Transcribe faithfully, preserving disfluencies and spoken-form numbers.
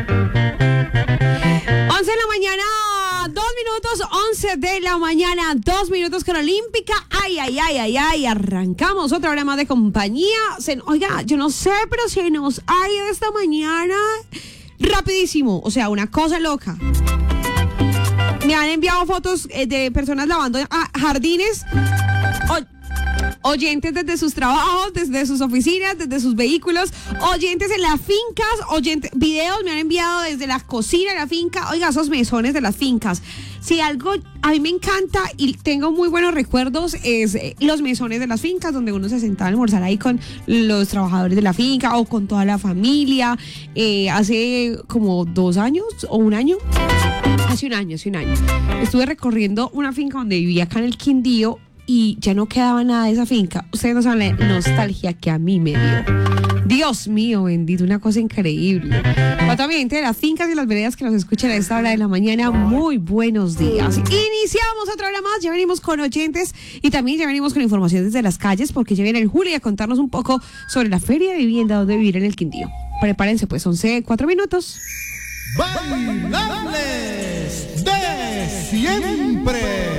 once de la mañana, dos minutos, once de la mañana, dos minutos con Olímpica. Ay, ay, ay, ay, ay, arrancamos otra hora más de compañía. Se, oiga, yo no sé, pero se nos ha ido esta mañana rapidísimo. O sea, una cosa loca. Me han enviado fotos eh, de personas lavando ah, jardines. O, oyentes desde sus trabajos, desde sus oficinas, desde sus vehículos, oyentes en las fincas, oyentes, videos me han enviado desde la cocina de la finca. Oiga, esos mesones de las fincas. Si algo a mí me encanta y tengo muy buenos recuerdos es eh, los mesones de las fincas, donde uno se sentaba a almorzar ahí con los trabajadores de la finca o con toda la familia. Eh, hace como dos años o un año. Hace un año, hace un año. Estuve recorriendo una finca donde vivía acá en el Quindío y ya no quedaba nada de esa finca. Ustedes no saben la nostalgia que a mí me dio. Dios mío, bendito, una cosa increíble. Para toda mi gente de las fincas y las veredas que nos escuchan a esta hora de la mañana, muy buenos días. Iniciamos otra hora más, ya venimos con oyentes y también ya venimos con información desde las calles, porque ya viene el Julio a contarnos un poco sobre la feria de vivienda donde vivir en el Quindío. Prepárense pues, once, cuatro minutos. Bailables de siempre.